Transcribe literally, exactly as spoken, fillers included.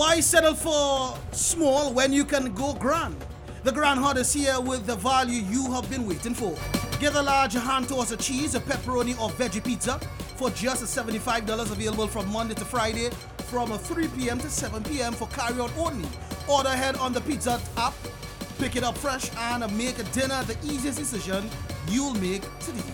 Why settle for small when you can go grand? The Grand Hut is here with the value you have been waiting for. Get a large hand tossed cheese, a pepperoni or veggie pizza for just seventy-five dollars, available from Monday to Friday from three p.m. to seven p.m. for carry-out only. Order ahead on the Pizza Hut app, pick it up fresh and make dinner the easiest decision you'll make today.